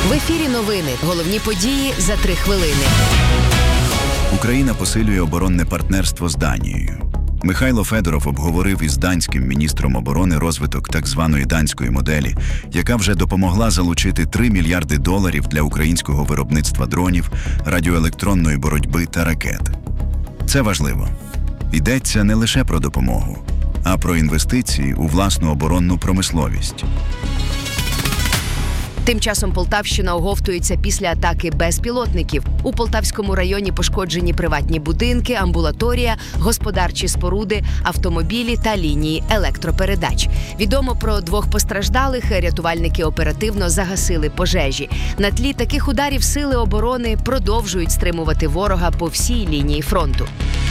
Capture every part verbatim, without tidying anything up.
В ефірі новини. Головні події за три хвилини. Україна посилює оборонне партнерство з Данією. Михайло Федоров обговорив із данським міністром оборони розвиток так званої данської моделі, яка вже допомогла залучити три мільярди доларів для українського виробництва дронів, радіоелектронної боротьби та ракет. Це важливо. Йдеться не лише про допомогу, а про інвестиції у власну оборонну промисловість. Тим часом Полтавщина оговтується після атаки безпілотників. У Полтавському районі пошкоджені приватні будинки, амбулаторія, господарчі споруди, автомобілі та лінії електропередач. Відомо про двох постраждалих, рятувальники оперативно загасили пожежі. На тлі таких ударів сили оборони продовжують стримувати ворога по всій лінії фронту.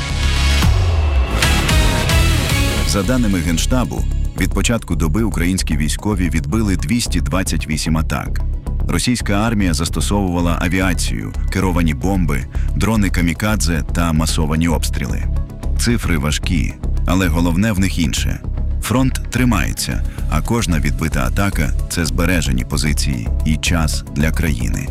За даними Генштабу, від початку доби українські військові відбили двісті двадцять вісім атак. Російська армія застосовувала авіацію, керовані бомби, дрони камікадзе та масовані обстріли. Цифри важкі, але головне в них інше. Фронт тримається, а кожна відбита атака – це збережені позиції і час для країни.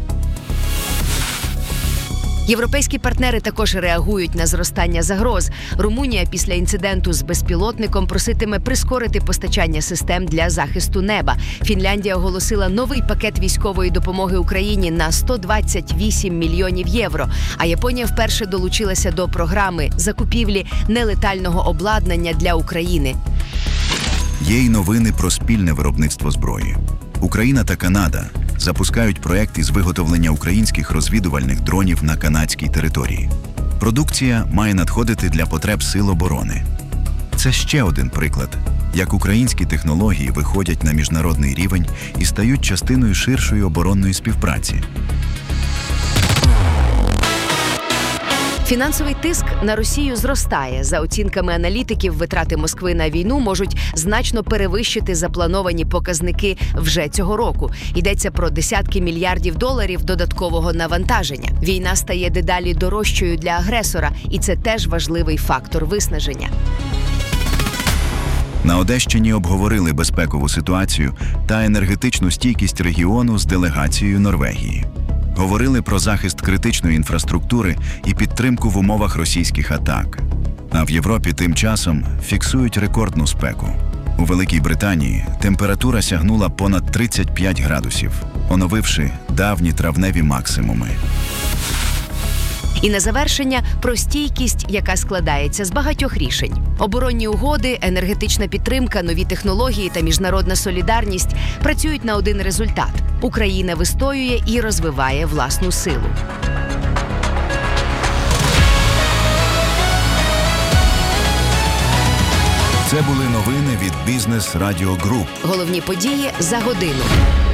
Європейські партнери також реагують на зростання загроз. Румунія після інциденту з безпілотником проситиме прискорити постачання систем для захисту неба. Фінляндія оголосила новий пакет військової допомоги Україні на сто двадцять вісім мільйонів євро. А Японія вперше долучилася до програми закупівлі нелетального обладнання для України. Є й новини про спільне виробництво зброї. Україна та Канада запускають проект із виготовлення українських розвідувальних дронів на канадській території. Продукція має надходити для потреб сил оборони. Це ще один приклад, як українські технології виходять на міжнародний рівень і стають частиною ширшої оборонної співпраці. Фінансовий тиск на Росію зростає. За оцінками аналітиків, витрати Москви на війну можуть значно перевищити заплановані показники вже цього року. Йдеться про десятки мільярдів доларів додаткового навантаження. Війна стає дедалі дорожчою для агресора, і це теж важливий фактор виснаження. На Одещині обговорили безпекову ситуацію та енергетичну стійкість регіону з делегацією Норвегії. Говорили про захист критичної інфраструктури і підтримку в умовах російських атак. А в Європі тим часом фіксують рекордну спеку. У Великій Британії температура сягнула понад тридцять п'ять градусів, оновивши давні травневі максимуми. І на завершення про стійкість, яка складається з багатьох рішень. Оборонні угоди, енергетична підтримка, нові технології та міжнародна солідарність працюють на один результат – Україна вистоює і розвиває власну силу. Це були новини від Бізнес Радіо Груп. Головні події за годину.